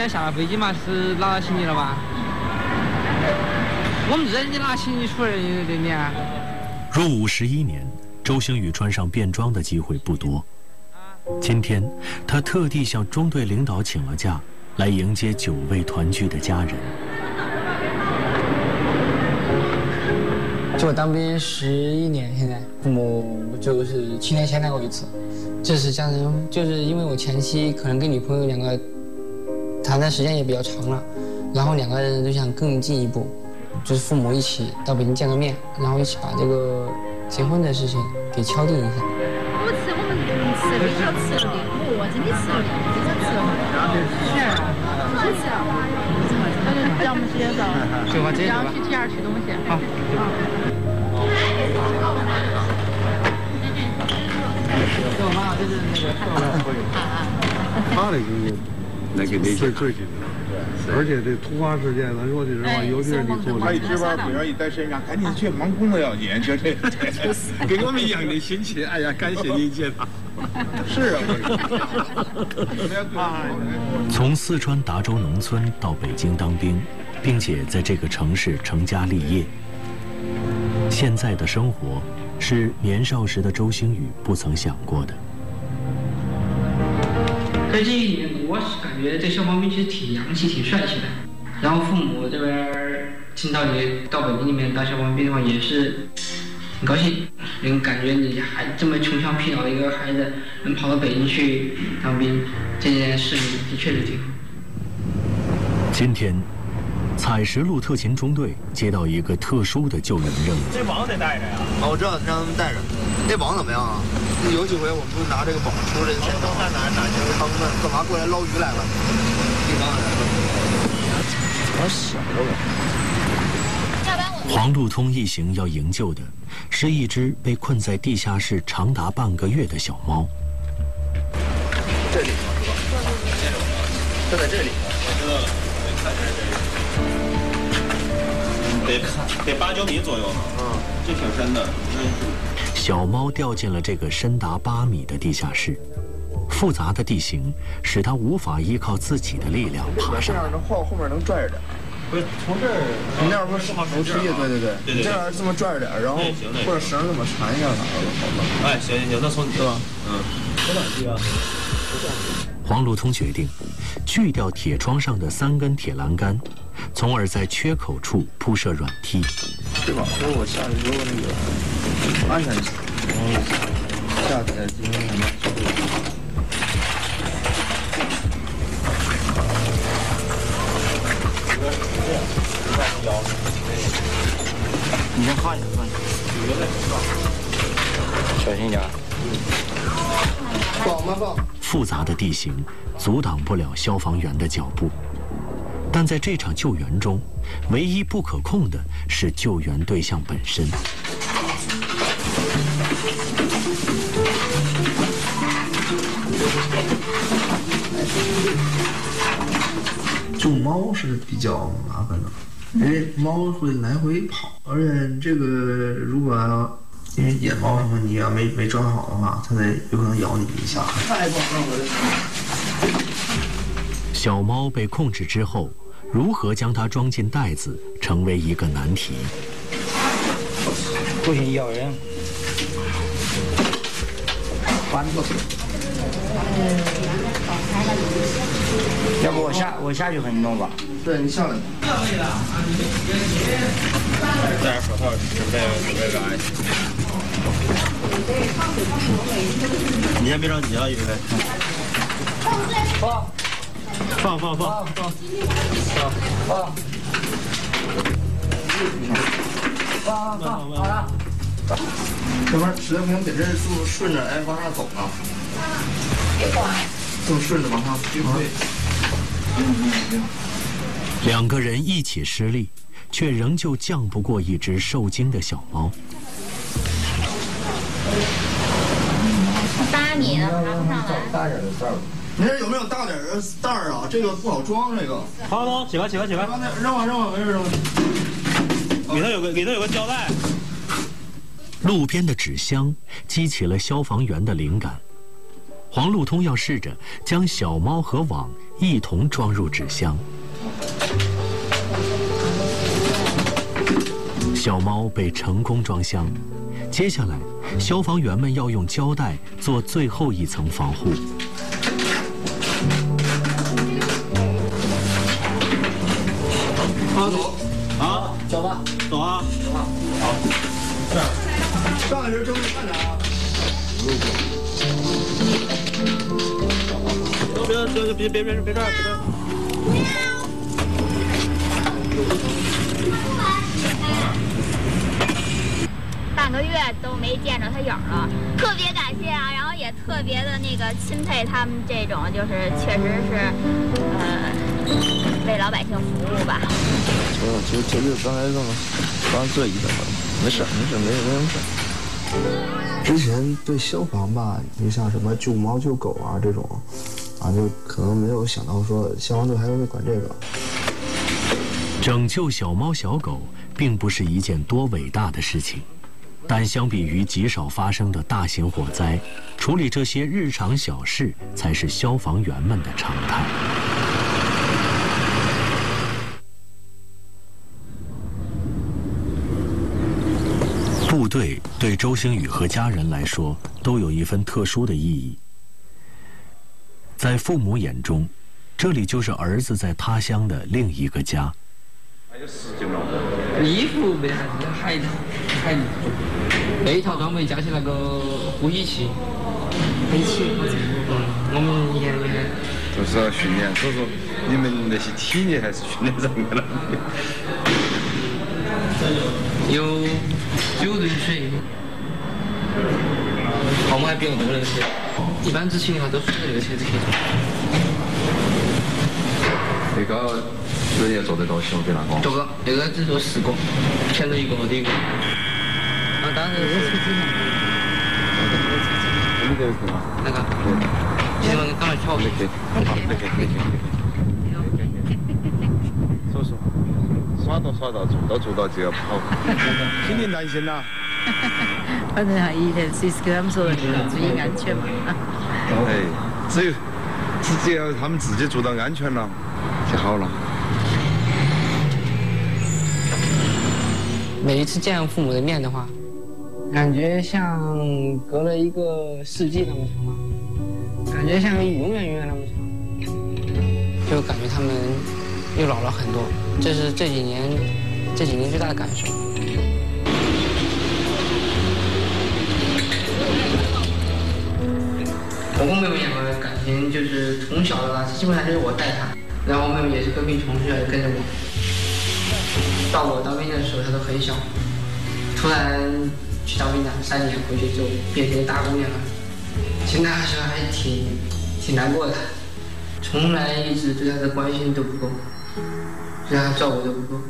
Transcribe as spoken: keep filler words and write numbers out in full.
天下了飞机嘛，是拿到行李了吧？我们这你拿行李出来的你啊。 入伍十一年，周星宇穿上便装的机会不多。今天，他特地向中队领导请了假，来迎接久未团聚的家人。 就我当兵十一年，现在父母就是七年前来过一次。这是家人，就是因为我前期可能跟女朋友两个谈的时间也比较长了，然后两个人都想更进一步，就是父母一起到北京见个面，然后一起把这个结婚的事情给敲定一下。 我吃我们吃的少吃了的，我真的吃了的，非常吃了。是啊，不吃啊，那就让我们直接走， 对吧？ 然后去 T 二取东西。 好。这我妈就是那个他的经济那肯定是最紧的，而且这突发事件，咱说的实话，尤其是你做他一值班，不要一在身上，赶紧去忙工作要紧，就这， 给我们一样的心情。哎呀，感谢您接他。 是啊， 从四川达州农村到北京当兵，并且在这个城市成家立业，现在的生活是年少时的周星宇不曾想过的。 在这一年，我是感觉这消防兵其实挺洋气、挺帅气的。然后父母这边听到你到北京里面当消防兵的话，也是很高兴，能感觉你还这么穷乡僻壤的一个孩子，能跑到北京去当兵，这件事情的确是挺好。 今天，采石路特勤中队接到一个特殊的救援任务。 这网得带着呀？ 啊，我知道，让他们带着。那网怎么样啊？有几回我们不是拿这个网出这个现场，哪哪哪就是他们干嘛过来捞鱼来了？地方人。好小啊！ 黄路通一行要营救的是一只被困在地下室长达半个月的小猫。 这里吗？是吧？就在这里。 我知道了，没看见这里。得看得八九米左右呢，嗯，这挺深的。 小猫掉进了这个深达八米的地下室，复杂的地形使它无法依靠自己的力量爬上。 这样的后后面能拽着点。 不是从这儿， 你那儿不是楼梯？对对对，你这样这么拽着点，然后或者绳这么缠一下啥的，好了。 哎，行行行，那从你对吧？ 嗯，多短期啊？ 黄路通决定锯掉铁窗上的三根铁栏杆，从而在缺口处铺设软梯。 对吧？所以我下去之后那个安全性，然后下去进行什么？你先看一下，看一下。小心点。放慢放。 复杂的地形阻挡不了消防员的脚步，但在这场救援中，唯一不可控的是救援对象本身。 救猫是比较麻烦的，因为猫会来回跑，而且这个如果要因为野猫什么你要没没抓好的话，它得有可能咬你一下。太广了！ 小猫被控制之后，如何将它装进袋子，成为一个难题。 不行，咬人。翻过去。要不我下我下去和你弄吧？ 对，你下来。 戴上手套，准备准备来。你先别着急啊，宇飞。放放放放放放放放好了。 这边实在不行，得这是不是顺着哎往上走呢？这么顺着往上推。 两个人一起施力，却仍旧降不过一只受惊的小猫。 八米的爬不上来。 大点的袋儿，你这有没有大点的袋儿啊？这个不好装，这个。 好好，起来起来起来。 刚才扔吧扔吧，没事扔吧。 里头有个里头有个胶带。 路边的纸箱激起了消防员的灵感。黄黄路通要试着将小猫和网一同装入纸箱。小猫被成功装箱，接下来消防员们要用胶带做最后一层防护。 好，走啊， 走吧， 走啊， 走吧，好，这样，上来时睁着看着啊。 别别别别别别这儿，别这儿。 半个月都没见着他影了，特别感谢啊，然后也特别的那个钦佩他们这种，就是确实是，呃，为老百姓服务吧。 就就就刚才这么，刚这一阵子，没事没事没没什么事。之前对消防吧，你像什么救猫救狗啊这种，啊就可能没有想到说消防队还会管这个。 拯救小猫小狗并不是一件多伟大的事情。但相比于极少发生的大型火灾，处理这些日常小事才是消防员们的常态。部队对周星宇和家人来说都有一份特殊的意义。在父母眼中，这里就是儿子在他乡的另一个家。 还有十斤了。 衣服没啥子，还还那一套装备加起那个呼吸器， 回去。 嗯，我们也就是要训练，所以说你们那些体力还是训练上来了。 有九吨水，我们还不用动那个车，一般执勤的话都是这个车子去做。 那个人也做得到，行不比那个？ 做个那个只做四个，前头一个，后头一个。啊，当然。 我们这个可以吗？ 那个。其实我们刚才跳的。 可以，好，可以可以可以。所以说，耍到耍到，做到做到就要跑，心里担心呐。 反正还一天随时跟他们说的，注意安全嘛。 哎，只有只要他们自己做到安全了，就好了。 每一次见父母的面的话，感觉像隔了一个世纪那么长吧，感觉像永远永远那么长，就感觉他们又老了很多，这是这几年这几年最大的感受。我跟妹妹两个感情就是从小到大，基本上就是我带她，然后妹妹也是跟病从小跟着我。到我当兵的时候，她都很小，突然去当兵了，三年回去就变成大姑娘了。其实那时候还挺挺难过的，从来一直对她的关心都不够，对她照顾都不够。